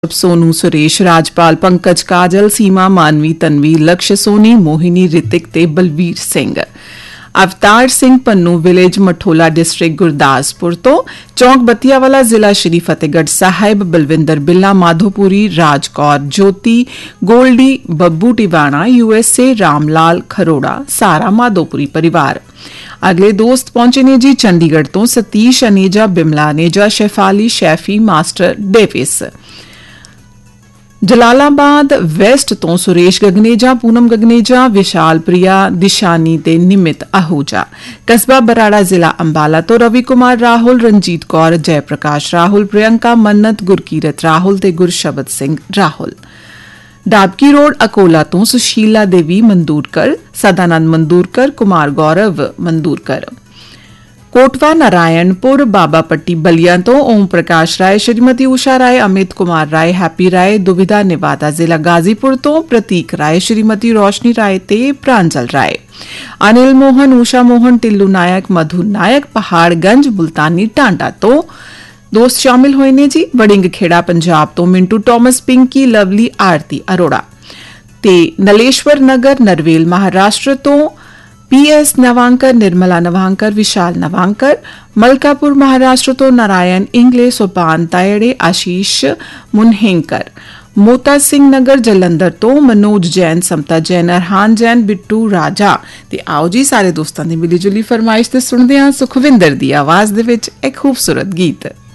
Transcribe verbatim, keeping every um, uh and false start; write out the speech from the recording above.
सोनू सुरेश राजपाल पंकज काजल सीमा मानवी तनवी लक्ष्य सोनी मोहिनी रितिक ते बलवीर सिंह। अवतार सिंह पन्नू विलेज मठोला डिस्ट्रिक्ट गुरदासपुर तो चौंक बतियावाला जिला श्री फतेहगढ़ साहिब बलविंदर बिल्ला माधोपुरी राजकौर ज्योति गोल्डी बब्बू टिवाणा यूएसए रामलाल खरोड़ा सारा माधोपुरी परिवार। अगले दोस्त पहुंचे ने जी चंडीगढ़ तो Satish Aneja Bimla Aneja Shefali Chaffee master Davis. Jalalabad waste तो सुरेश गगनेजा पूनम गगनेजा विशाल प्रिया दिशानी ते निमित आहूजा। कस्बा बराड़ा जिला अंबाला तो रवि कुमार राहुल रंजीत कौर जयप्रकाश राहुल प्रियंका मन्नत गुरकीरत राहुल ते गुरशबद सिंह राहुल। डाबकी रोड अकोला तो सुशीला देवी मंदूरकर सदानंद मंदूरकर कुमार गौरव मंदूरकर। कोटवा नारायणपुर बाबा पट्टी बलिया तो ओम प्रकाश राय श्रीमती उषा राय अमित कुमार राय हैप्पी राय दुविधा नेवादा जिला गाजीपुर तो प्रतीक राय श्रीमती रोशनी राय ते प्रांजल राय। अनिल मोहन उषा मोहन टिल्लू नायक मधु नायक पहाड़गंज मुल्तानी टांडा तो दोस्त शामिल हुए ने जी। वड़िंग खेड़ा पंजाब तो मिंटू टॉमस पिंकी लवली आरती अरोड़ा ते नलेश्वर नगर नरवेल महाराष्ट्र तो पीएस नवांकर निर्मला नवांकर विशाल नवांकर। मलकापुर महाराष्ट्र तो नारायण इंगले सोपान तायड़े आशीष मुनहेंकर। मोता सिंह नगर जलंधर तो मनोज जैन समता जैन अरहान जैन बिट्टू राजा। ते आओ जी सारे दोस्तां दी मिली जुली फरमाइश ते सुनदे हां सुखविंदर दी आवाज दे विच एक खूबसूरत गीत।